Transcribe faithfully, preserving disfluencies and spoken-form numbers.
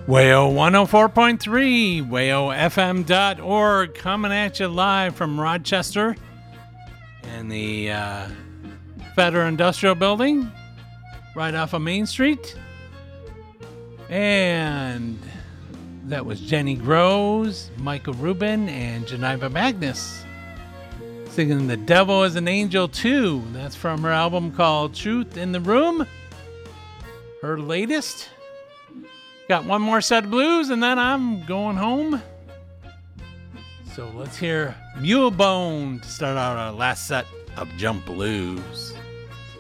Wayo one oh four point three, wayo f m dot org, coming at you live from Rochester in the uh, Federal Industrial Building, right off of Main Street. And that was Jenny Groves, Michael Rubin, and Geneva Magnus singing The Devil is an Angel two. That's from her album called Truth in the Room, her latest. Got one more set of blues, and then I'm going home. So let's hear Mule Bone to start out our last set of Jump Blues.